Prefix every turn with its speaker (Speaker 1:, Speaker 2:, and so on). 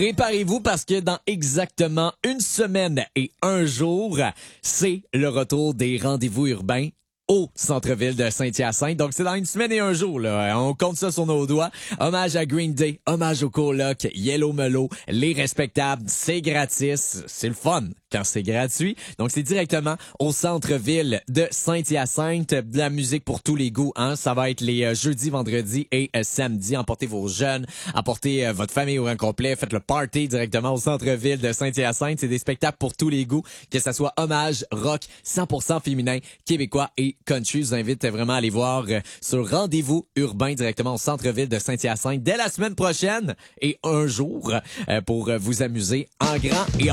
Speaker 1: Préparez-vous parce que dans exactement une semaine et un jour, c'est le retour des rendez-vous urbains au centre-ville de Saint-Hyacinthe. Donc, c'est dans une semaine et un jour, là. On compte ça sur nos doigts. Hommage à Green Day, hommage au coloc, Yellow Mellow, les respectables, c'est gratis. C'est le fun quand c'est gratuit. Donc, c'est directement au centre-ville de Saint-Hyacinthe. De la musique pour tous les goûts, hein. Ça va être les jeudis, vendredis et samedis. Emportez vos jeunes, apportez votre famille au grand complet. Faites le party directement au centre-ville de Saint-Hyacinthe. C'est des spectacles pour tous les goûts, que ça soit hommage, rock, 100% féminin, québécois et country. Je vous invite vraiment à aller voir sur Rendez-vous urbain directement au centre-ville de Saint-Hyacinthe dès la semaine prochaine et un jour pour vous amuser en grand et